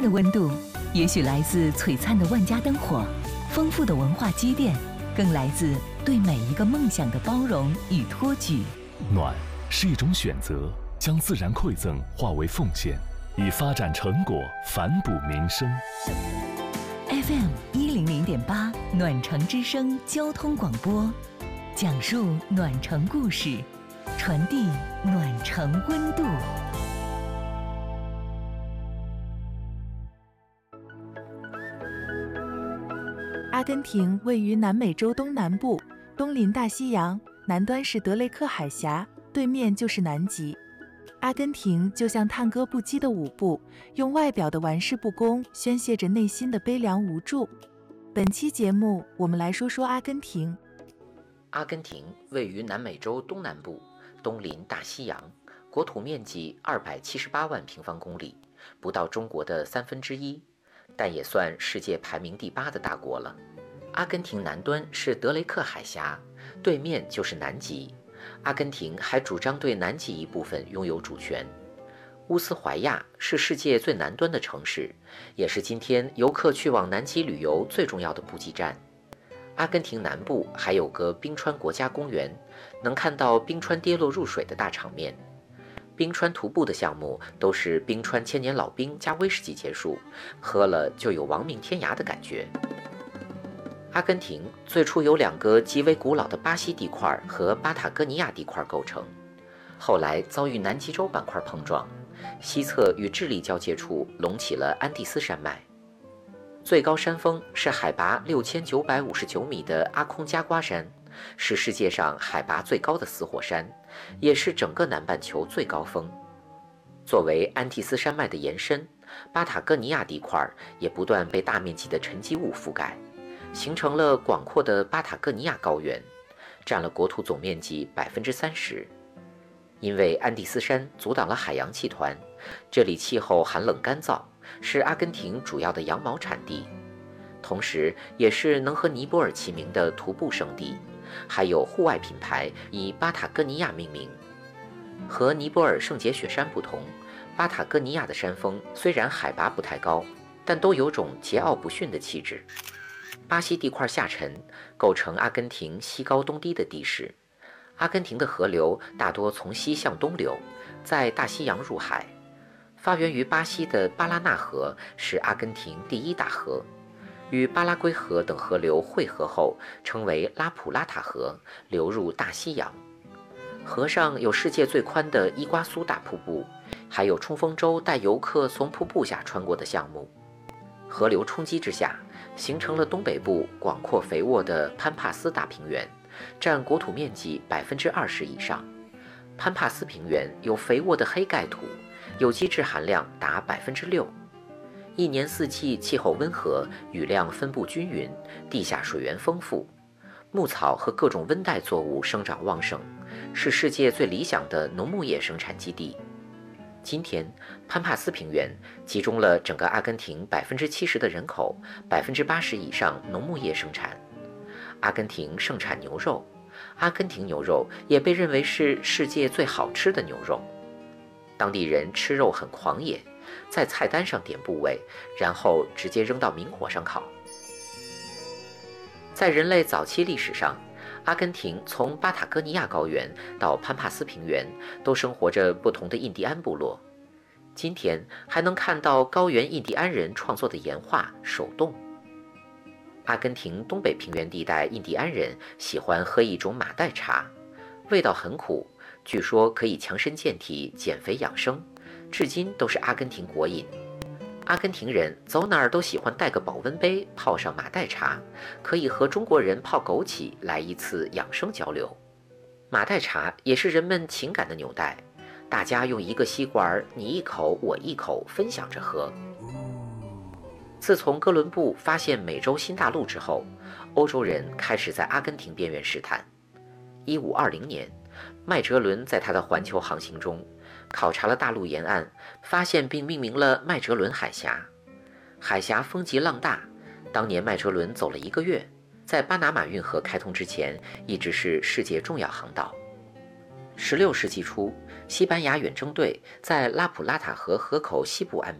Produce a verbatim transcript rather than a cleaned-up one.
的温度，也许来自璀璨的万家灯火，丰富的文化积淀，更来自对每一个梦想的包容与托举。 暖是一种选择，将自然馈赠化为奉献，以发展成果反哺民生。 F M 一零零点八暖城之声交通广播，讲述暖城故事，传递暖城温度。 阿根廷位于南美洲东南部，东临大西洋，南端是德雷克海峡，对面就是南极。阿根廷就像探戈不羁的舞步，用外表的玩世不恭宣泄着内心的悲凉无助。本期节目，我们来说说阿根廷。 阿根廷位于南美洲东南部，东临大西洋，国土面积二百七十八万平方公里，不到中国的三分之一，但也算世界排名第八的大国了。阿根廷南端是德雷克海峡，对面就是南极。阿根廷还主张对南极一部分拥有主权。乌斯怀亚是世界最南端的城市，也是今天游客去往南极旅游最重要的补给站。阿根廷南部还有个冰川国家公园，能看到冰川跌落入水的大场面。冰川徒步的项目都是冰川千年老冰加威士忌结束，喝了就有亡命天涯的感觉。阿根廷最初由两个极为古老的巴西地块和巴塔哥尼亚地块构成，后来遭遇南极洲板块碰撞，西侧与智利交界处隆起了安第斯山脉。最高山峰是海拔六千九百五十九米的阿空加瓜山，是世界上海拔最高的死火山，也是整个南半球最高峰。作为安第斯山脉的延伸，巴塔哥尼亚地块也不断被大面积的沉积物覆盖，形成了广阔的巴塔哥尼亚高原，占了国土总面积百分之三十。因为安第斯山阻挡了海洋气团，这里气候寒冷干燥，是阿根廷主要的羊毛产地，同时也是能和尼泊尔齐名的徒步圣地，还有户外品牌以巴塔哥尼亚命名。和尼泊尔圣洁雪山不同，巴塔哥尼亚的山峰虽然海拔不太高，但都有种桀骜不驯的气质。巴西地块下沉，构成阿根廷西高东低的地势。阿根廷的河流大多从西向东流，在大西洋入海。发源于巴西的巴拉纳河是阿根廷第一大河，与巴拉圭河等河流汇合后称为拉普拉塔河，流入大西洋。河上有世界最宽的伊瓜苏大瀑布，还有冲锋舟带游客从瀑布下穿过的项目。河流冲击之下，形成了东北部广阔肥沃的潘帕斯大平原，占国土面积百分之二十以上。潘帕斯平原有肥沃的黑盖土，有机质含量达百分之六。一年四季气候温和，雨量分布均匀，地下水源丰富，牧草和各种温带作物生长旺盛，是世界最理想的农牧业生产基地。今天，潘帕斯平原集中了整个阿根廷百分之七十的人口，百分之八十以上农牧业生产。阿根廷盛产牛肉，阿根廷牛肉也被认为是世界最好吃的牛肉。当地人吃肉很狂野，在菜单上点部位，然后直接扔到明火上烤。在人类早期历史上，阿根廷从巴塔哥尼亚高原到潘帕斯平原都生活着不同的印第安部落。今天还能看到高原印第安人创作的岩画手动。阿根廷东北平原地带印第安人喜欢喝一种马黛茶，味道很苦，据说可以强身健体、减肥养生，至今都是阿根廷国饮。阿根廷人走哪儿都喜欢带个保温杯，泡上马黛茶，可以和中国人泡枸杞来一次养生交流。马黛茶也是人们情感的纽带，大家用一个吸管，你一口我一口，分享着喝。自从哥伦布发现美洲新大陆之后，欧洲人开始在阿根廷边缘试探。一五二零年，麦哲伦在他的环球航行中考察了大陆沿岸，发现并命名了麦哲伦海峡。海峡风急浪大，当年麦哲伦走了一个月，在巴拿马运河开通之前，一直是世界重要航道。十六世纪初，西班牙远征队在拉普拉塔河河口西部岸